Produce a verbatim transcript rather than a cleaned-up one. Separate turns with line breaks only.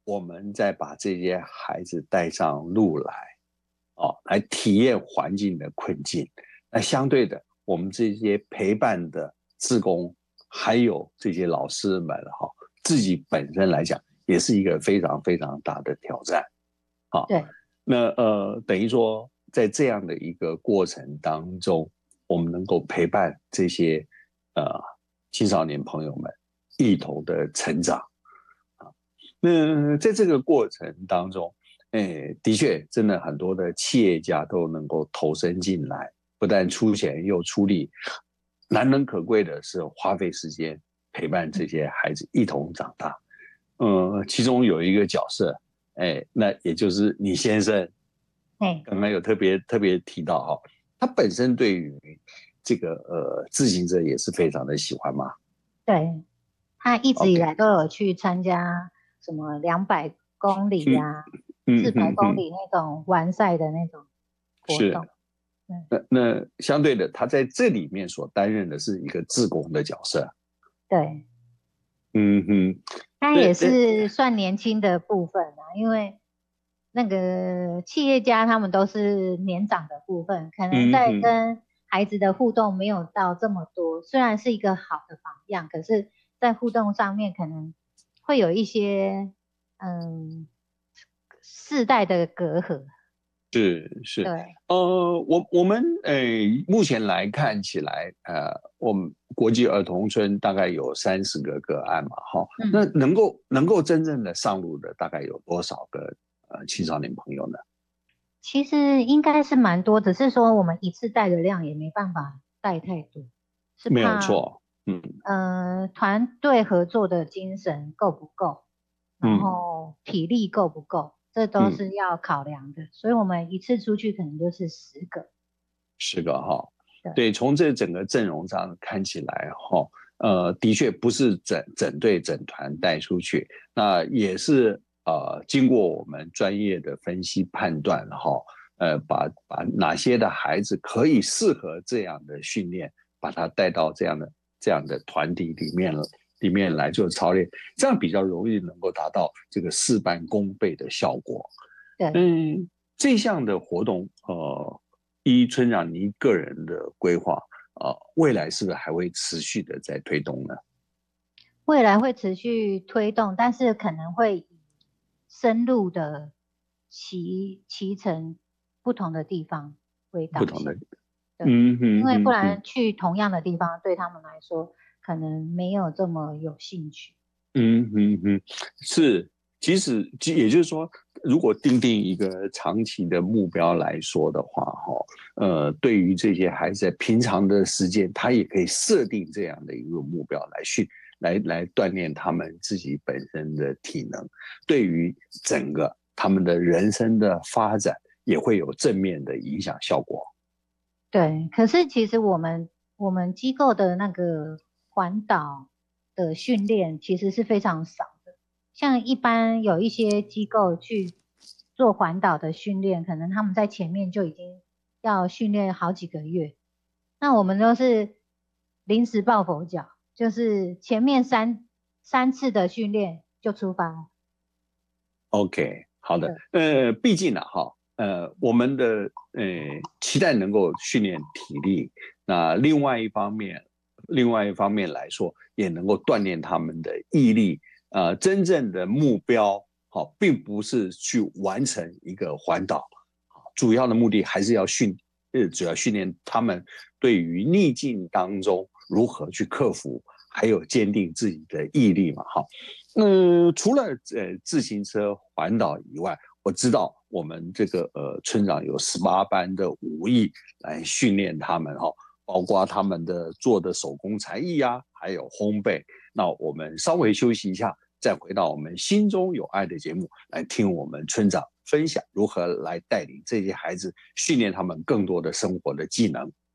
我们再把这些孩子带上路来，哦，来体验环境的困境。那相对的，我们这些陪伴的志工，还有这些老师们哈，自己本身来讲，也是一个非常非常大的挑战。好，
对，
那呃，等于说，在这样的一个过程当中，我们能够陪伴这些呃青少年朋友们一同的成长。那在这个过程当中，哎，的确，真的很多的企业家都能够投身进来，不但出钱又出力，难能可贵的是花费时间陪伴这些孩子一同长大。嗯，其中有一个角色，哎，那也就是你先生，
哎，
刚刚有特别特别提到哈、哦，他本身对于这个呃自行车也是非常的喜欢嘛。
对，他一直以
OK，
来都有去参加什么两百公里
嗯
呀、四
嗯
百公
嗯嗯，
里那种完赛的那种活
是。
动。嗯，
那那相对的，他在这里面所担任的是一个志工的角色。
对，
嗯哼，
他也
那那
是算年轻的部分啊，因为那个企业家他们都是年长的部分，可能在
嗯哼，
跟孩子的互动没有到这么多，虽然是一个好的榜样，可是在互动上面可能会有一些嗯世代的隔阂。
是是，
对，
呃，我我们诶、目前来看起来，呃，我们国际儿童村大概有三十个个案嘛，哈，那
嗯，
能够能够真正的上路的大概有多少个呃青少年朋友呢？
其实应该是蛮多，只是说我们一次带的量也没办法带太多，是
没有
怕
错，嗯
呃团队合作的精神够不够，然
嗯
后体力够不够，这都
嗯，
是要考量的。所以我们一次出去可能就是十个。
是个哈。
对，
对，从这整个阵容上看起来，哈，呃，的确不是整整队整团带出去，那也是呃经过我们专业的分析判断，哈，呃，把把哪些的孩子可以适合这样的训练，把他带到这样的这样的团体里面了。里面来做操练，这样比较容易能够达到这个事半功倍的效果。
对，
嗯，这项的活动，呃，依村长您个人的规划，呃，未来是不是还会持续的在推动呢？
未来会持续推动，但是可能会以深入的骑骑乘不同的地方为
不同的，
导向。对，
嗯
因为不
哼哼哼，
然去同样的地方对他们来说可能没有这么有兴趣。
嗯哼哼，是，即使即也就是说，如果定定一个长期的目标来说的话，哈，呃，对于这些孩子在平常的时间，他也可以设定这样的一个目标来训，来来锻炼他们自己本身的体能，对于整个他们的人生的发展也会有正面的影响效果。
对，可是其实我们我们机构的那个环岛的训练其实是非常少的，像一般有一些机构去做环岛的训练，可能他们在前面就已经要训练好几个月，那我们都是临时抱佛脚，就是前面三三次的训练就出发了。
OK，好的，
对，
呃，毕竟呢，哈，呃，我们的呃期待能够训练体力，那另外一方面，另外一方面来说，也能够锻炼他们的毅力。呃，真正的目标，好，并不是去完成一个环岛，主要的目的还是要训，呃，主要训练他们对于逆境当中如何去克服，还有坚定自己的毅力嘛，哈。嗯，除了呃自行车环岛以外，我知道我们这个呃村长有十八班的武艺来训练他们哈、哦，包括他们的做的手工才艺啊，还有烘焙。那我们稍微休息一下，再回到我们心中有爱的节目，来听我们村长分享如何来带领这些孩子，训练他们更多的生活的技能。